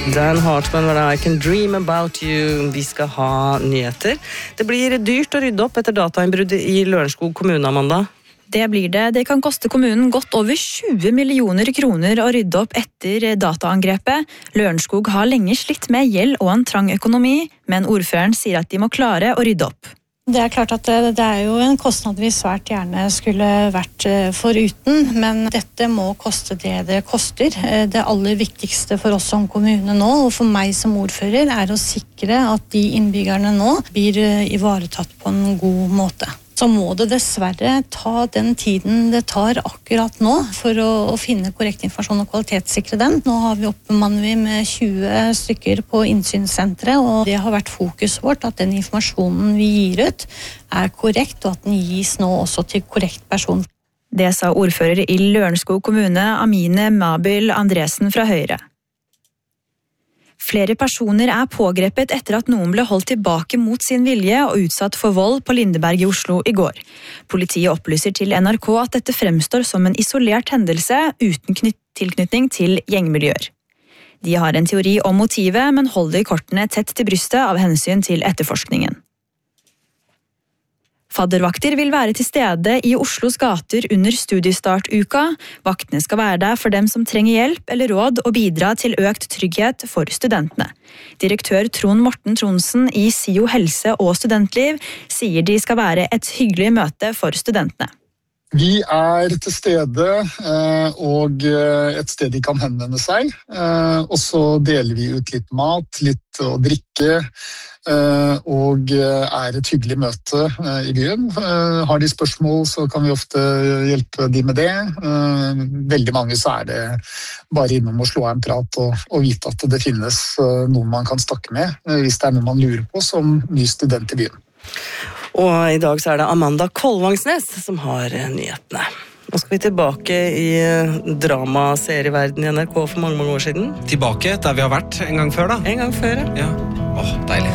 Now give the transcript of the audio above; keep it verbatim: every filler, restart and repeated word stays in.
Dan Hartman var det I Can Dream About You. Vi skal ha nyheter. Det blir dyrt å rydde opp etter datainnbruddet i Lørenskog kommune, Amanda. Det blir det. Det kan koste kommunen godt over tjue millioner kroner å rydde opp etter dataangrepet. Lørenskog har lenge slitt med gjeld og en trang økonomi, men ordføreren sier at de må klare å rydde opp. Det er klart at det, det er jo en kostnad vi svært gjerne skulle vært foruten, men dette må koste det det koster. Det aller viktigste for oss som kommune nå, og for meg som ordfører, er å sikre at de innbyggerne nå blir ivaretatt på en god måte. Så må det dessverre ta den tiden det tar akkurat nå for å, å finne korrekt informasjon og kvalitetssikre den. Nå har vi oppbemannet vi med tjue stykker på innsynssenteret, og det har vært fokus vårt at den informasjonen vi gir ut er korrekt, og at den gis nå også til korrekt person. Det sa ordfører i Lørenskog kommune, Amine Mabil Andresen fra Høyre. Flere personer er pågrepet etter at noen ble holdt tilbake mot sin vilje og utsatt for vold på Lindeberg i Oslo i går. Politiet opplyser til N R K at dette fremstår som en isolert hendelse uten tilknytning til gjengmiljøer. De har en teori om motivet, men holder kortene tett til brystet av hensyn til etterforskningen. Faddervakter vil være til stede i Oslos gater under studiestartuka. Vaktene skal være der for dem som trenger hjelp eller råd og bidra til økt trygghet for studentene. Direktør Trond Morten Tronsen i S I O Helse og Studentliv sier de skal være et hyggelig møte for studentene. Vi er til stede og et sted de kan henvende seg, og så deler vi ut litt mat, litt å drikke, og er et hyggelig møte i byen. Har de spørsmål, så kan vi ofte hjelpe de med det. Veldig mange så er det bare innom å slå en prat og, og vite at det finnes noen man kan snakke med, hvis det er noe man lurer på som ny student i byen. Og i dag så er det Amanda Kolvangsnes som har nyhetene. Nå skal vi tilbake i dramaserieverden i N R K for mange, mange år siden. Tilbake der vi har vært en gang før da? En gang før, ja. Åh, deilig.